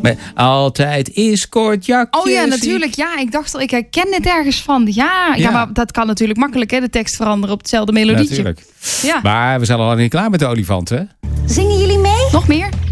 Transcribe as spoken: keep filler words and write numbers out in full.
Maar altijd is kort jakje. Oh ja, natuurlijk. Ja, ik dacht al, ik herken het ergens van. Ja, ja. ja, maar dat kan natuurlijk makkelijk, hè? De tekst veranderen op hetzelfde melodietje. Natuurlijk. Ja. Maar we zijn al lang niet klaar met de olifanten. Zingen jullie mee? Nog meer?